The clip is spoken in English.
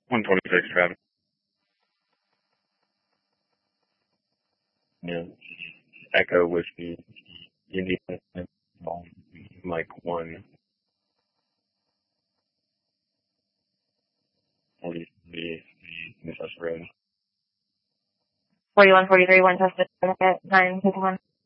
126 traffic. Yeah. Echo Whiskey. You need Mike 143 Miss Road. 4143, 1 tested at 951.